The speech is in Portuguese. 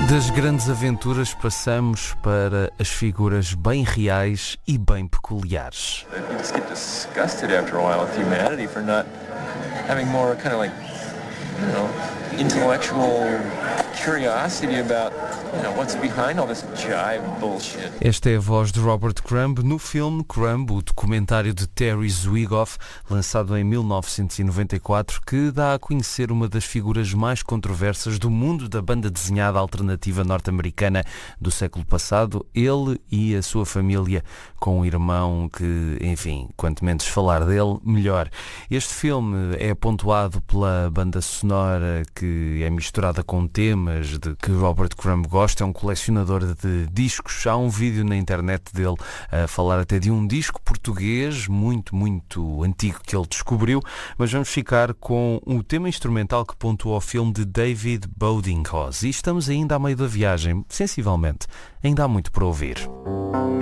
Das grandes aventuras passamos para as figuras bem reais e bem peculiares. You just get disgusted after a while with humanity for not having more kind of like, you know, intellectual curiosity about, you know, what's behind all this jive bullshit. Esta é a voz de Robert Crumb no filme Crumb, o documentário de Terry Zwigoff, lançado em 1994, que dá a conhecer uma das figuras mais controversas do mundo da banda desenhada alternativa norte-americana do século passado. Ele e a sua família, com um irmão que, enfim, quanto menos falar dele, melhor. Este filme é pontuado pela banda sonora que é misturada com temas de que Robert Crumb gosta. É um colecionador de discos. Há um vídeo na internet dele a falar até de um disco português muito, muito antigo que ele descobriu, mas vamos ficar com o tema instrumental que pontuou o filme de David Boddinghaus. E estamos ainda a meio da viagem, sensivelmente. Ainda há muito para ouvir.